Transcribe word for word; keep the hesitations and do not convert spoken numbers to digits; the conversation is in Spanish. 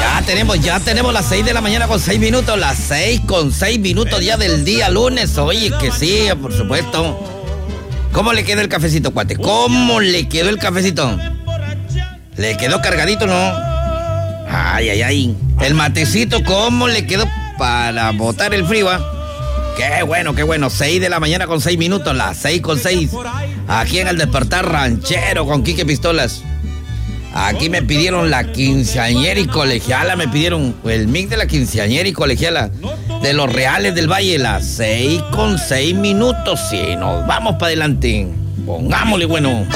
Ya tenemos, ya tenemos las seis de la mañana con seis minutos, las seis con seis minutos ya del día lunes. Oye, que sí, por supuesto. ¿Cómo le quedó el cafecito, cuate? ¿Cómo le quedó el cafecito? ¿Le quedó cargadito, no? Ay, ay, ay. El matecito, ¿cómo le quedó para botar el frío, ah? Qué bueno, qué bueno. seis de la mañana con seis minutos, las seis con seis. Aquí en el Despertar Ranchero con Quique Pistolas. Aquí me pidieron la quinceañera y colegiala, me pidieron el mix de la quinceañera y colegiala de los Reales del Valle, las seis con seis minutos. Y nos vamos para adelante. Pongámosle bueno.